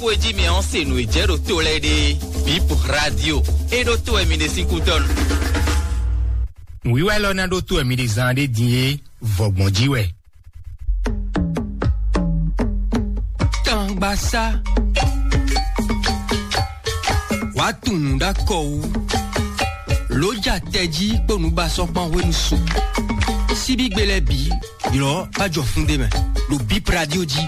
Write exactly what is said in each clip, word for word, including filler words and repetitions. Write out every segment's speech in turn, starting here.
ko eji mi on se no ejero to le de Bip Radio e do to e mi de cinco ton. Oui wa lo na do to e mi de zande die vogbonjiwe. Tambasa Watu nunda kou Loja teji Ponu baso pan wenu sou Si big bele bi Yolo ba jo funde men Lo Bip Radio di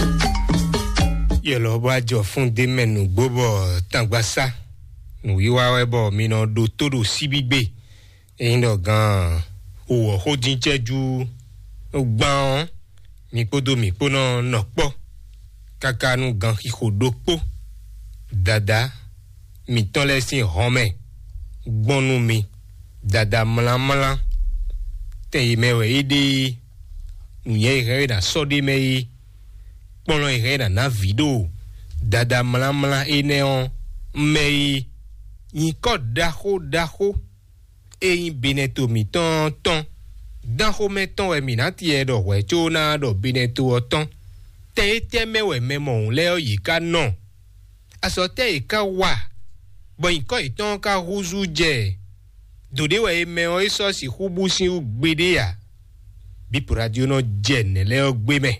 Yolo ba jo funde men Nou bobo Tambasa Nou yiwa webo Mino do todo si big be E ino gan Ou hodin cheju Ou ban Mi kodo mi pono nokpo Kaka nou gan kiko dokpo Dada Mi ton lesin home Gbonu mi Dada mlan mlan Ten yi mewe ide Nou ye yi na sodi me yi Pono yi na na video Dada mlan mlan ene on Me yi Yi kot dako dako E yi beneto mi ton ton Dako me ton we mi nati e do we chona do beneto o ton Te ete mewe memon leo yi ka non Aso te yi ka wa Bon yi ko yi ton ka ruzu je Dode we yi me o yi so si hubu si u gbede ya Bip Radio no jene leo gbe me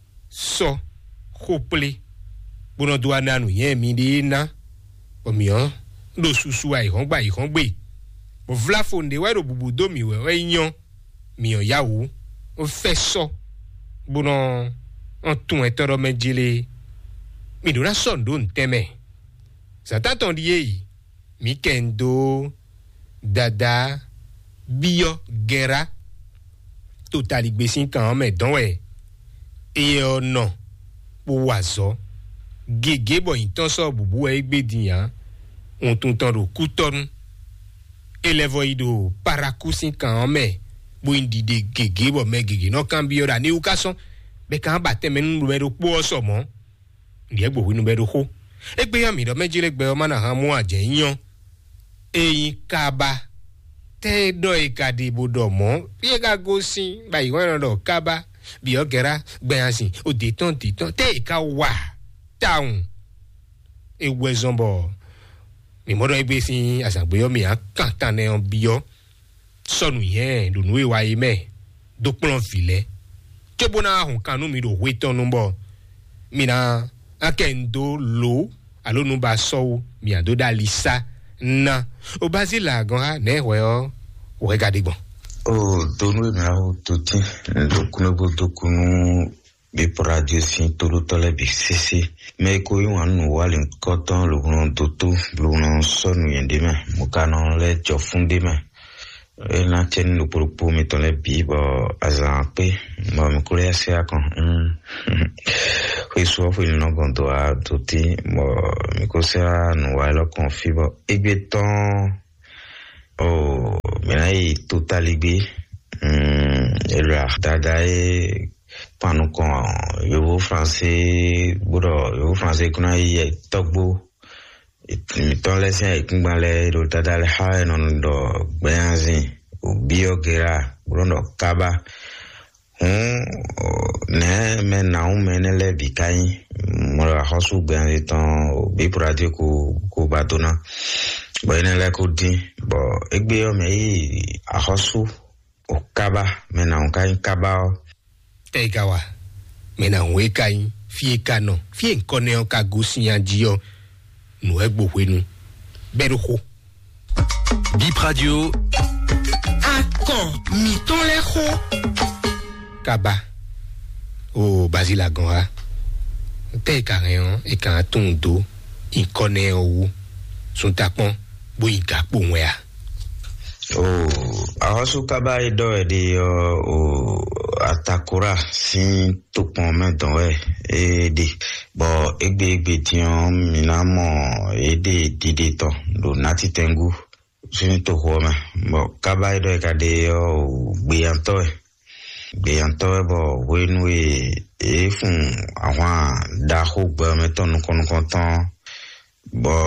So Hople Bono dwa nanu ye mi de na O mi an Do susu a yi hongba yi hongbe Bo vla fonde we do bubu do mi we we nyon Mi an ya ou O fe so Bono On ton etoro menjile Mi do na son do nteme Satan ton diye Mi kendo Dada Bio Gera Totali gbesin kan me don we E o non Po wazo Gege bo inton so bubu e gbe diyan On ton ton do kuton Elevo ido Parakusin kan me Bo indi de gege bo me gege No kan biyo da ni ukason Be kan bate men numero po so mo Ndiye gbo numero ho Egbe yan mi do mejile gbe o mana han mu aje yan Eyin kaba Te do e kadi bodo mo Pie ka go sin ba yi won do kaba Bi o gera gbe yan sin o de ton ti ton te ka wa Taun E wezombo Mi modo egbe sin asagbe yo mi an kan tane on biyo Sonu yen do nu e wa yi me Do plon file Chobona hon kanu mi do weton numbo Mina akendo lo alo nu ba so mi ando da lisa na o bazila gan ha ne we o o regade gbon o donu na o toti do kuno bo do kunu Bip Radio sin tolo tole bi sisi me ko yi wan nu wale koton lo kuno toto lo kuno sonu yende me mo kanon le jo funde me e na chen no por po me tole bi bo azampe mo me kule ase akon mm we so fo no gondo a toti mo me ko se no wale konfi bo egbeton o me na yi totally bi mm e la dada e panu kon yo français bodo yo français kuna yi togbo mi ton lesen ikungbanle do tadale ha non do gbeyanzin Bio Gera Brondo Kaba Hum Ne men na un menele bikai Mora hosu gbeyanzin ton Bip Radio ko ko batona Bo enele ko din Bo egbe yo me yi a hosu O Kaba Men na un kai Kaba Te kawa Men na un we kai Fie kano Fie nkone on ka gosi yanji yo Nou egbo wenu Beru ho Bip Radio Akon mi ton le ho Kaba O bazila gonha Te kareon E kan ton do In kone ou Son tapon Bo in kakpo mwea Oh, ahosu Kaba edo edi o atakura sin topon men don we edi bo egbe egbe tion minamo edi didi to do nati tengu sin to ho me bo Kaba edo e kade o gbeyanto e gbeyanto e bo wenu e e fun àwọn da ho gbe me ton kon kon ton bo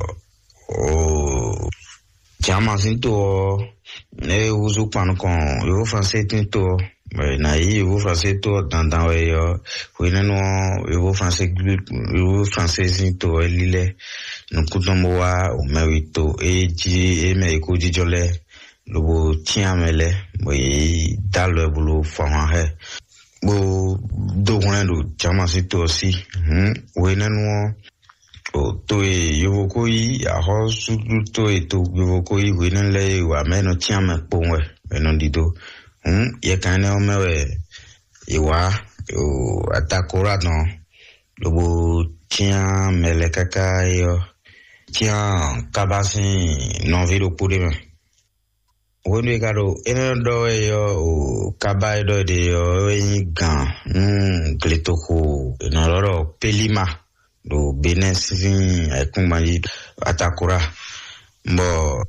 o Chama sinto ne uso pano con eu francês tinto mais na yi vous français to dans dans yo oui non vous français vous français to lile nous kutombo wa o mérito e ji e me ko ji jole lo tien mele oui dans le boulot fond he bo do wona do chama sito aussi hm oui non o to e yo ko yi a ho su to e to yo ko yi oui non le wa me no tien me po we non dido hm ye kan o me we e wa o atakora no lo bo tien mele kaka yo tien kabasi non viro pour demain. Wonu garo eno do yo kabai do de yo gan mm gletoko no loro pelima do benesin ekunmaji atakura mbo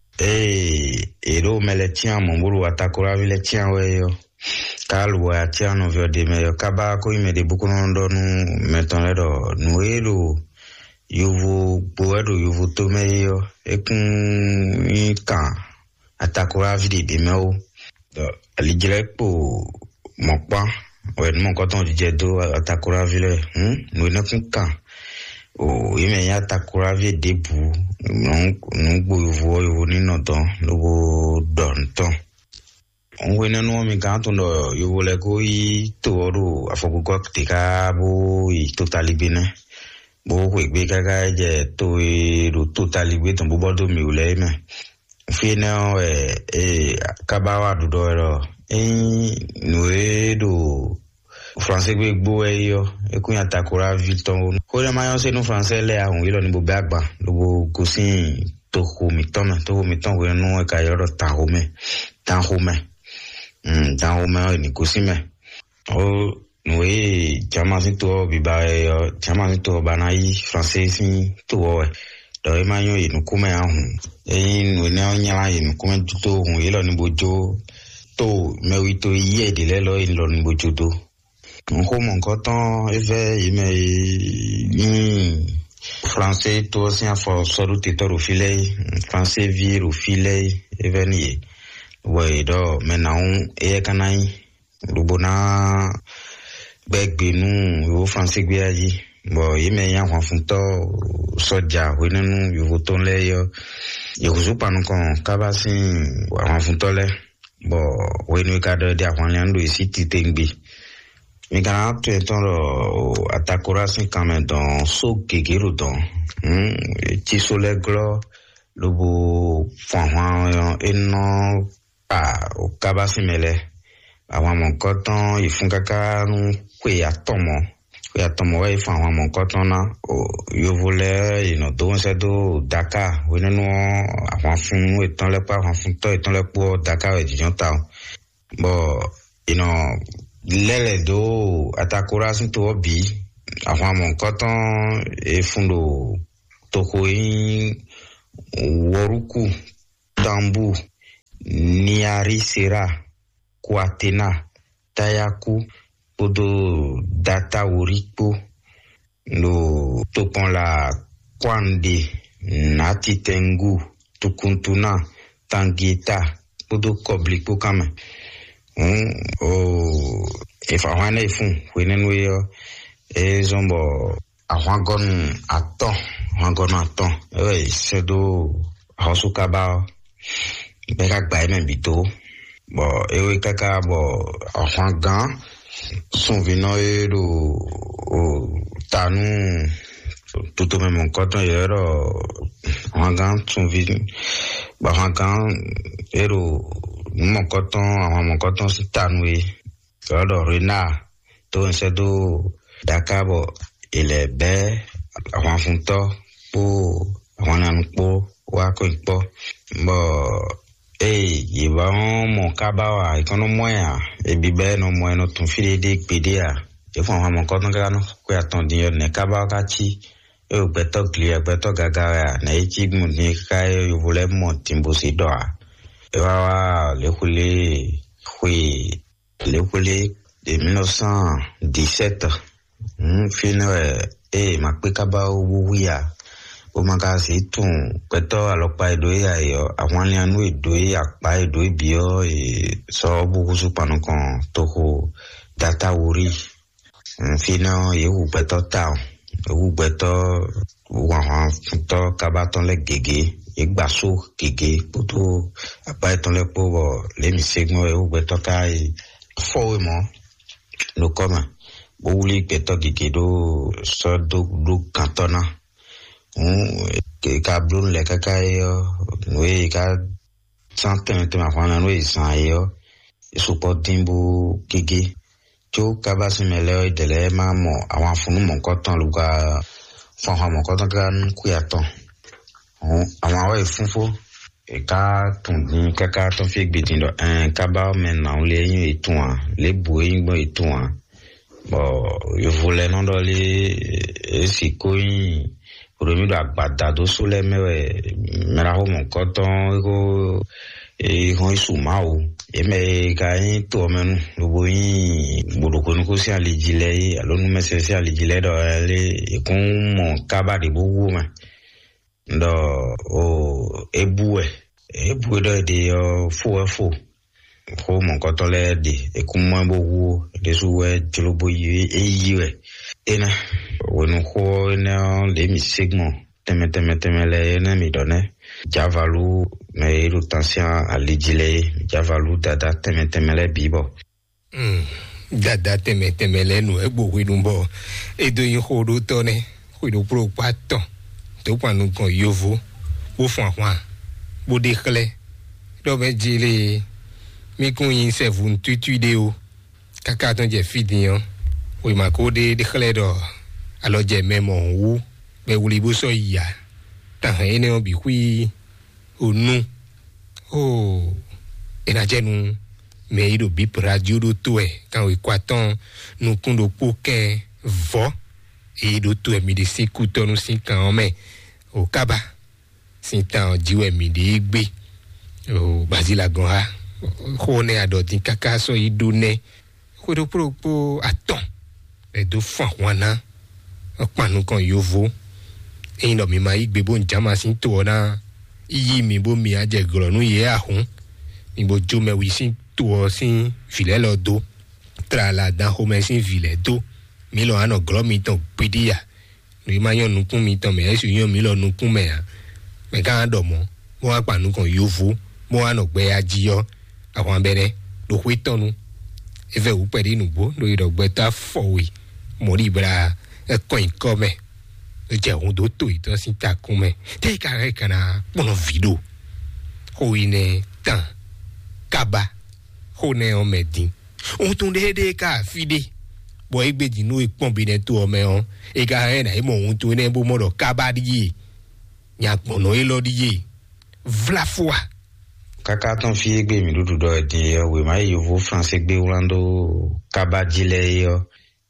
eh ero meletian mburu atakura vile tian we yo kalu wa tian no vio de me yo kaba ko ime de buku no do nu meton le do nu elo yovo boedo yovo to me yo ekun kan atakura vide de meo aligire po mokpa we mon koton je do atakura vile hm no ne kunka o ime ya atakura vide debu non non gbo yovo yovo ni no don lo don ton onwe ne no mi kan to no yovo le ko yi to ro afogugo tika bo yi totally bene bo ko gbe gaga je to e ro totally be ton bo bodo mi o le me Fino e e kabawa do do e noedo français gbe gbo e yo e kun atakura Vilton ko le mayon se no français le ahun ilo ni bo bagba lo bo gosin to ko mi ton to ko mi ton ko no e ka yo ta ho me ta ho me mm ta ho me ni gosin me o noe chama sin to bi ba e chama sin to banai français sin to e do e mayon e no kuma ahun eyin we na nya yin kuma tuto hun ilo ni bojo to mewi to ye de le lo ilo ni bojo to nko mo nko tan e fe ime ni français to si a fo soru te to file français vir au file e veni we do menaun e kanai rubona begbe nu o français gbe aji bo ime yan kwa funto soja we nanu yo ton le yo yo zupa no kon kabasi wa funto le bo we no ka do dia kwan lando isi titengbi mi kana to ton ro atakora sin quand don so gegero don hm ti so le glo lo bo fon wan eno pa o kabasi mele àwọn mon koton ifun kaka nu kwe atomo ya tomo wa ifa wa mon koton na o yo vole ino do se do Dakar we no àwọn fun etan le pa àwọn fun to etan le po Dakar e jijon ta bo ino lele do atakura sin to bi àwọn mon koton e fundo toko yin woruku tambu niari sera kwatena tayaku podo data woripo no topon la kwande natitengu tukuntuna tangita podo koblipo kama um o e fa wana ifun wenenu yo e zombo ahwagon aton ahwagon aton e sedo hosukaba beka gba e bito bo ewe kaka bo ahwagan son vino ero o tanu tout même mon coton ero ahwagan son vino ba ahwagan ero mon coton ahwan mon coton si tanu e do rena to ensedo dakabo ele be ahwan funto po ahwan anpo wa ko ipo bo eh yiba mon kabawa ikono moya e bibe no moya no tun fide de pedia e fun àwọn ko ton ga no ko aton din ne kabawa ka chi e o beto clear beto gaga na e chi mu ni kai yo vole mo timbo si do e wa le kule kwe le kule de mille neuf cent dix-sept hmm fino e ma pe kabawa wuya o maka si tun peto alopa edo ya yo àwọn anu edo ya pa edo bio e so buku su panu kan toho data wori fina ye u peto ta u peto wa han to kabaton le gege igbaso gege poto apa eton le po le mi segmo e u peto kai fo mo no koma bo wuli peto gege do so do do kantona um que cabrón le cacayo we ka santen te ma fana we san yo supporting bu gege jo kabasi mele de le ma mo àwọn funu mo koton lu ga fo ha mo koton kan ku yaton àwọn awe funfo e ka tun ni kaka ton fi gbedin do en kaba men na le yin etun a le bu yin gbon etun a bo yo vole non do le e si ko yin Oromi do agbada do sole mewe mera ho mon koton ko e hon isuma o e me ka yin to menu lobo yin gbodoko ni ko si alejile alonu mese si alejile do le ikun mo kaba de bowo ma ndo o ebu e ebu do de o fo fo ho mon koton le de ikun mo bowo de suwe tilobo yi eyiwe ena wonu ko na le mi segmo teme teme teme le na mi donne javalu me rotation alijile javalu dada teme teme le bibo mm dada teme teme le nu egbo we numbo edo yin hodo to ne we do pro pato to panu kon yovo wo fun àwọn bo de kle do be jile mi kun yin se vun tutu de o kaka ton je fidian we ma ko de de kle do alo je memo wu be wuli bo so ya ta he ne obi hui onu o ena jenu me ido bi radio do to e kan we kwaton nu kundo poke vo e do to e mi de sikuto nu sin kan me o kaba sin tan jiwe mi de gbe o bazila gan ha ko ne adodin kaka so ido ne ko do propo aton e do fun wana panu kan yovo eyin do mi ma igbe bo njama sin to na iyi mi bo mi aje gronu ye ahun mi bo jo me wi sin to sin file lo do tra la dan ho me sin file do mi lo ano gro mi ton pedia ni ma yan nukun mi ton me esu yan mi lo nukun me me kan do mo mo wa panu kan yovo mo wa no gbe ajiyo àwọn abere do hwe tonu efe u pedi nubo do ido gbe ta fowi mo ri bra e coin come e je un do to ito sin ta come te ka re kana bono video ho ine tan kaba ho ne o medin o tun de de ka fide bo igbe di no ipon bi ne to o me on e ka re na e mo un to ne bo mo do kaba di nya pono e lo di vla foi kaka ton fi egbe mi dudu do di we ma yo vo français gbe urando kaba jile yo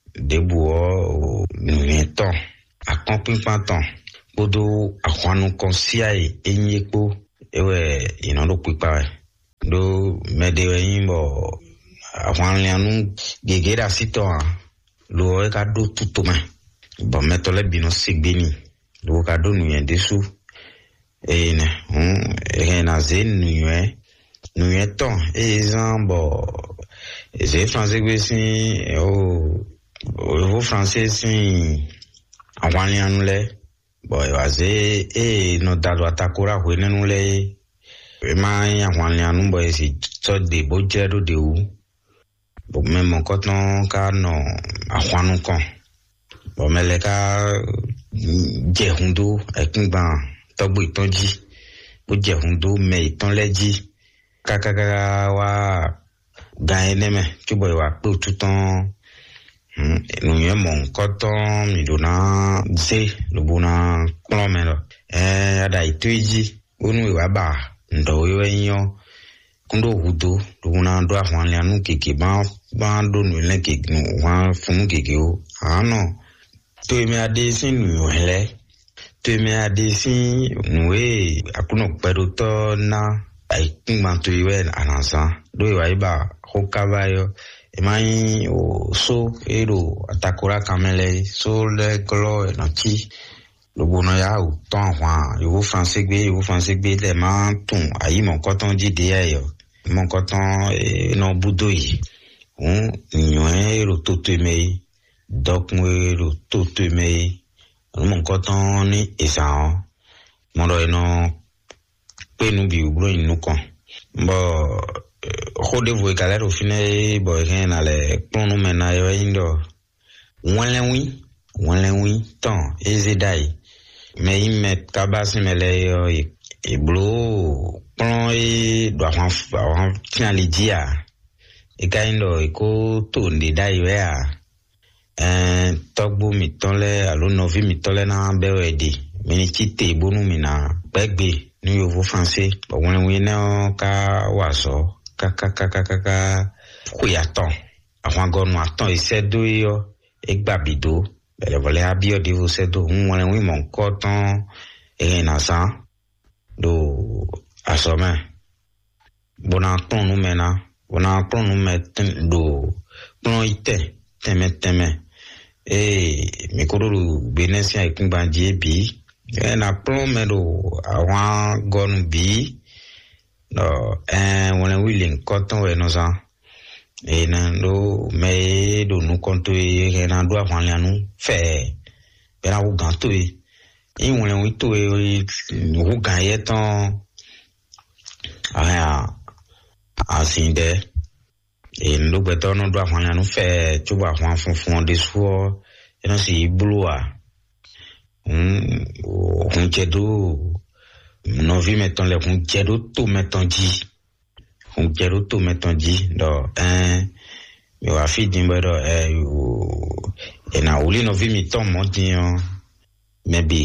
debuo nuyeton akompinpanton bodo akwanu konsia e enyepo ewe ina do pipa do medewe yimbo akwanu anu gegera siton lo e ka do tutuma bo metole bino sigbeni lo ka do nuyen desu e ne um e na zen nuyen nuyeton e zambo e ze français gbesin o o français sin àwọn anu le bo e waze e no dalo atakora ho nenu le e ma àwọn anu bo e si to de bo jedo de u bo memo koton ka no àwọn anu kan bo mele ka je hundo e kingba togbo itonji bo je hundo me iton leji kakaka wa gan eneme ki bo wa pe tutan nous y mon coton midona ze lobuna klomelo eh ada ituiji onu wa ba ndo yeyo kundo hudo lobuna ndo ahwan anu keke ba ba ndo nu le keke nu wa funu keke o ano to me ade sin nu hele to me ade sin nu e akuno peroto na ai tingman to yewe anansa do wa iba hokabayo emai o so ero atakora kamele so le glo na ti le bono ya ou ton wa yo français gbe yo français gbe le man ton ayi mon coton di de yo mon coton e no budo yi on nyoe ro toto me donc mo ro toto me mon coton ni esa mon do no pe nu bi ubro inu kon bo khode vo kala ro fine bo hen ale ponu mena yo indo wanlenwi wanlenwi ton ezedai me imet kabasi mele yo e blo pon e do wan wan tian le dia e kaindo e ko to ndi dai we a eh togbo mi tonle alo novi mi tonle na bewedi mini chite bonu mi na gbegbe ni yo vo français bo wanlenwi na ka waso ka ka ka ka ka ku ya ton àwọn gonu aton isedo yo e gbabido bele vole abio di vo sedo un wanlenwi mon koton e na san do asome bona ton nu mena bona ton nu meten do plon ite teme teme e mi kororo benesia ikungbanje bi e na plon medo àwọn gonu bi no eh wanlenwi lin koton we no san e na do me do nu konto e na do àwọn lanu fe be na wo gan to e e wanlenwi to e wo gan ye ton aya asinde e ndo beto no do àwọn lanu fe to ba àwọn funfun de so e no si bloa un un jedo no vi meton le un jedo to meton ji un jedo to meton ji do eh yo afi dimbo do eh e na uli no vi mi ton mo din me bi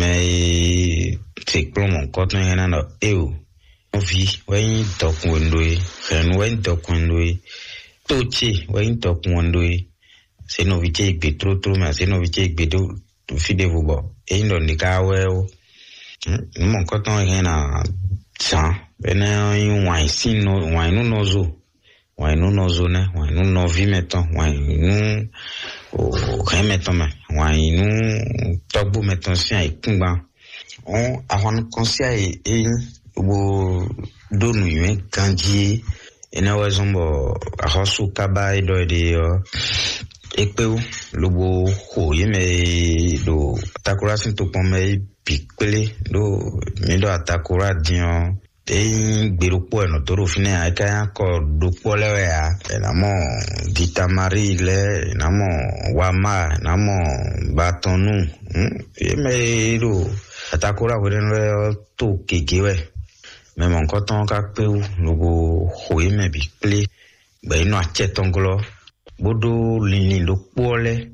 me te plomo koton hena no eu no vi wen dokun ndoi fen wen dokun ndoi tochi wen dokun ndoi se no vi che gbe tro tro ma se no vi che gbe do fide vo bo e ndo ni ka we o mon koton hena san bena yin wan sin no wan no nozo wan no nozo ne wan no no vi meton wan no o kan meton ma wan no togbo meton si ai kungba on awon konsia e e bo donu yin kanji ena wazombo ahosu kaba ido de yo ekpeu lobo ho yeme do takura sin to pon me pikele do mi do atakura dion e gbero po eno toro fine aka ko do po lewe ya enamo ditamari le enamo wama enamo batonu yeme do atakura we no to kekewe me mon koton ka peu lobo ho yeme pikele be no achetongolo bodo lini lo pole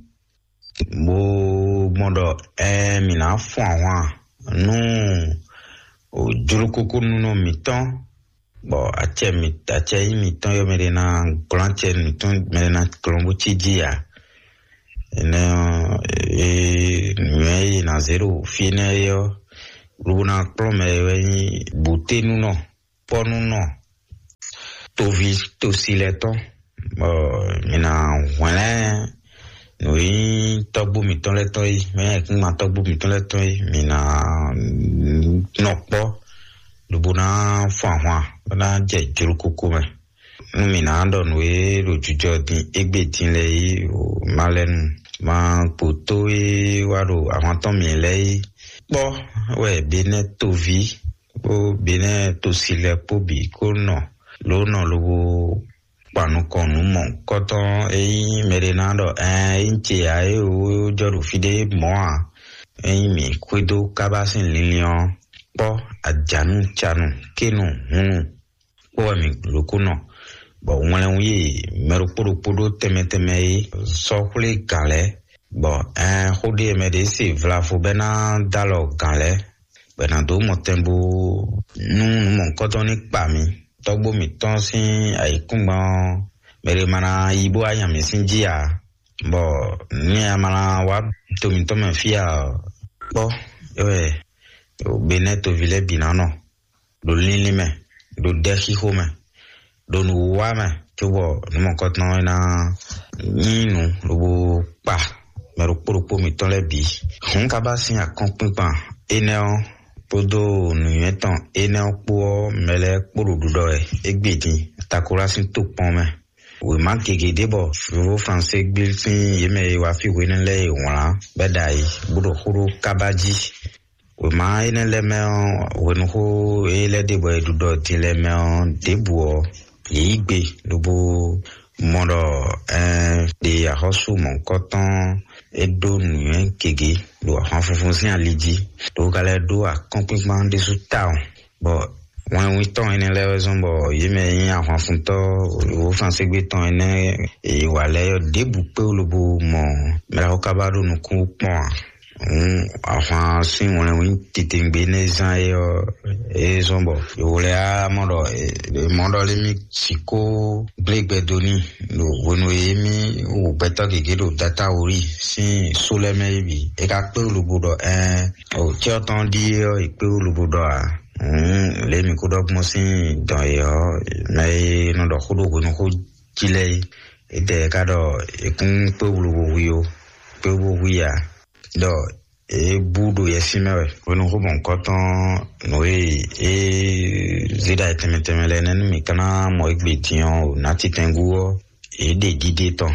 bo modo e mina fo àwọn nu o jurukoko nu miton bo ache mi ache mi ton yo mere na planche mi ton mere na klombo chijia ene e me na zero fine yo runa plome we bute nu no ponu no to vi to sileton bo mina wala no yi togbo mi ton le toy me kin ma togbo mi ton le toy mina no po lu bona fa wa bana je juru koko me nu mina ndo no e ro jujo din egbe tin le yi o malen ma poto e waro àwọn ton mi le yi po we bene to vi o bene to sile po bi ko no lo no lo panu konu mon koton e merenado eh inche ai o joru fide moa e mi kwedo kabasin lilion po ajanu chanu kenu hunu po mi lokuno bo won yi meru podo podo teme teme so kule gale bo eh hodi me de si vla fo bena dalo gale bena do motembo nu mon koton ni pa mi togbo mi ton sin aikungba mere mana ibo aya mi sinjia bo ni amala wa to mi to me fia bo ewe o beneto vile binano do lili me do dehi home do nu wa me tubo no mo kotno na ninu lo pa mero poropo mi ton le bi hon ka ba sin akompin eneo podo nuyetan eneo po mele poro dudo e egbedin takora sin to pon me we man kege debo fo français gbiltin yeme wa fi we nle won bedai budo khuru kabaji we ma ene le me we no ho ele debo dudo ti le me debuo igbe lobo mondo eh de ahosu mon coton edo nuen kege do han funfun sin aliji do kale do a complètement de sous town bo when we ton ene le raison bo yeme yin han fun to o français gbe ton ene e wale debu pe lobo mo me la kabado no ku pon um afan sin won win titingbe ne zan e e zombo yo le a mondo e mondo le mi siko glegbe doni no wonu emi o beta gege do data ori sin sole maybe e ka pe olubodo eh o ti o ton di e pe olubodo a um le mi ko do mo sin don yo me no do khodo ko no ko jile e de ka do e kun pe olubo wi o pe wo wi a do e budo yesimewe wono ko bon koton no e e zida temetemele nen mi kana mo egbetion na titenguo e de dide ton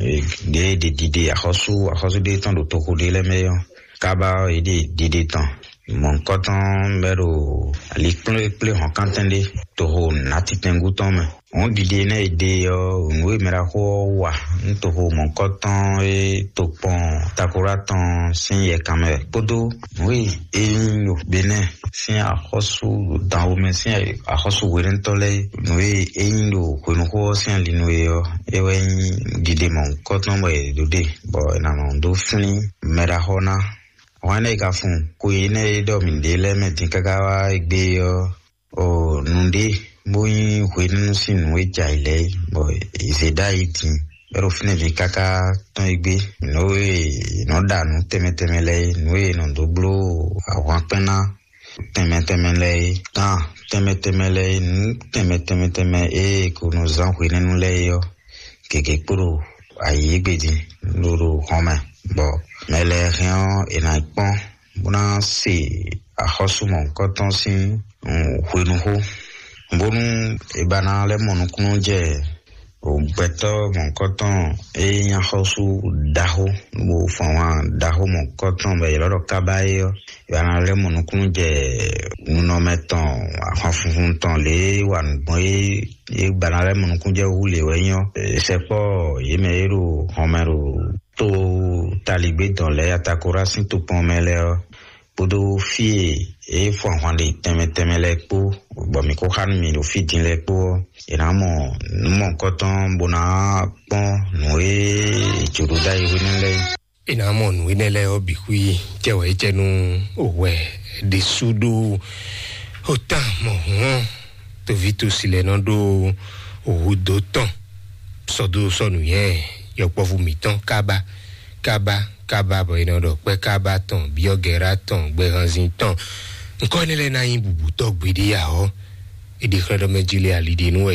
de de dide ahosu ahosu de ton do toko de le meyo kaba e de dide ton mon koton mero ali ple ple hon kantende to na titengu ton me on dide na ide yo no mera ko wa to mon koton e to pon takora ton sin ye kame podo oui e no bene sin a hosu da o men sin a hosu weren tole no e no ko no ko sin li no yo e wen dide mon koton mo e do de bo na no do funi mera hona wane ka fun ko ine do min de le me tin kagawa igbe yo o nunde boyin wenu sin we jaile boy izeda iti pero fine vi kaka ton igbe no e no danu temetemele no e no doblo awon pena temetemele ta temetemele temetemele e ko no zan wenu le yo keke puro ayi gbedi loro homa bo mele rien e na pon bona se a hosumo koton sin wenu ho bonu e bana le monukunu je o beto mon coton e nya hosu daho mo fawa daho mon coton be lo kabayo bana le monukunu je no meton a fun ton le wan boy e bana le monukunu je hule wenyo se po yemero homero to talibé dans les atakora sin to pomele podo fie e fo hwande teme teme lekpo bo mi ko han mi do fi din lekpo e na mo mo koton bona pon no e juru dai winele e na mo no winele obi hui je we je nu owe de sudo ota mo to vito sile no do o do ton so do so nu ye yo po fu mi ton kaba kaba kaba bo ino do pe kaba ton biogera ton gbe hanzin ton nko nele na yin bubu to gbede ya o e de kredo mejile alide nu